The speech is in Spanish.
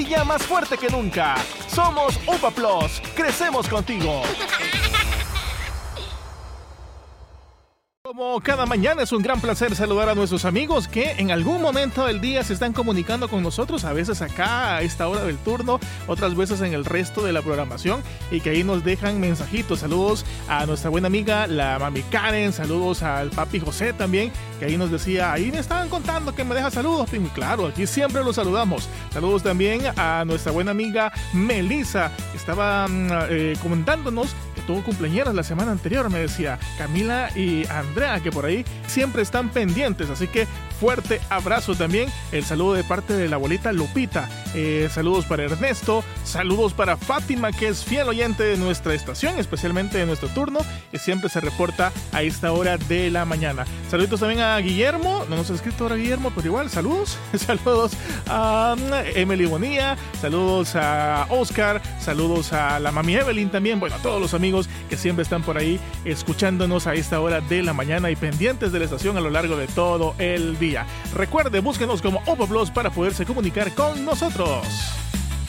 Ya más fuerte que nunca. Somos UPA Plus. Crecemos contigo. Como cada mañana es un gran placer saludar a nuestros amigos que en algún momento del día se están comunicando con nosotros, a veces acá a esta hora del turno, otras veces en el resto de la programación y que ahí nos dejan mensajitos. Saludos a nuestra buena amiga la mami Karen, saludos al papi José también, que ahí nos decía, ahí me estaban contando que me deja saludos. Y claro, aquí siempre los saludamos. Saludos también a nuestra buena amiga Melissa, que estaba comentándonos que tuvo cumpleañeras la semana anterior, me decía Camila y Andrea, que por ahí siempre están pendientes, así que fuerte abrazo también, el saludo de parte de la abuelita Lupita, saludos para Ernesto, saludos para Fátima, que es fiel oyente de nuestra estación, especialmente de nuestro turno, y siempre se reporta a esta hora de la mañana. Saludos también a Guillermo, no nos ha escrito ahora Guillermo, pero igual, saludos, saludos a Emily Bonilla, saludos a Oscar, saludos a la mami Evelyn también, bueno, a todos los amigos que siempre están por ahí escuchándonos a esta hora de la mañana y pendientes de la estación a lo largo de todo el día. Recuerde, búsquenos como UPA Plus para poderse comunicar con nosotros.